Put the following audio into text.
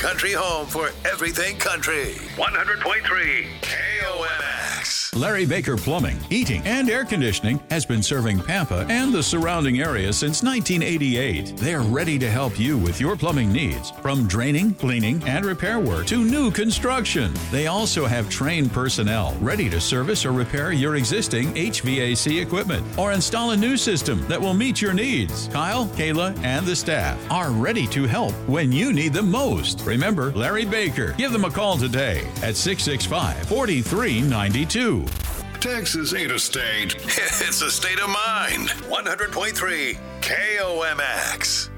country home for everything country. 100.3 KOMX. Larry Baker Plumbing, Heating, and Air Conditioning has been serving Pampa and the surrounding area since 1988. They're ready to help you with your plumbing needs, from draining, cleaning, and repair work to new construction. They also have trained personnel ready to service or repair your existing HVAC equipment or install a new system that will meet your needs. Kyle, Kayla, and the staff are ready to help when you need them most. Remember Larry Baker. Give them a call today at 665-4392. Texas ain't a state. It's a state of mind. 100.3 KOMX.